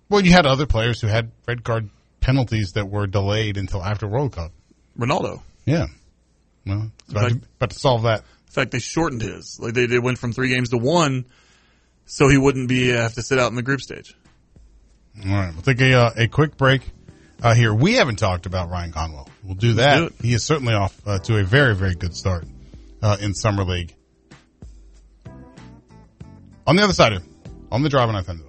Well, you had other players who had red card penalties that were delayed until after World Cup. Ronaldo. Yeah. Well, about to solve that. In fact, they shortened his. Like they went from 3 games to 1, so he wouldn't have to sit out in the group stage. All right, we'll take a quick break here. We haven't talked about Ryan Conwell. We'll do that. Let's do it. He is certainly off to a very, very good start in Summer League. On the other side of it, on the Drive on I-10.